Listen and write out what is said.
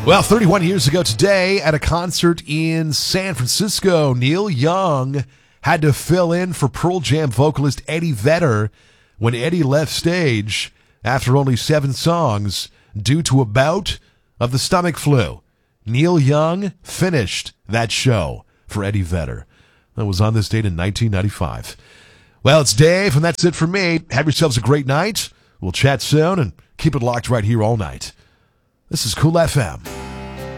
Well, 31 years ago today, at a concert in San Francisco, Neil Young had to fill in for Pearl Jam vocalist Eddie Vedder when Eddie left stage after only 7 songs due to a bout of the stomach flu. Neil Young finished that show for Eddie Vedder. That was on this date in 1995. Well, it's Dave, and that's it for me. Have yourselves a great night. We'll chat soon, and keep it locked right here all night. This is Cool FM.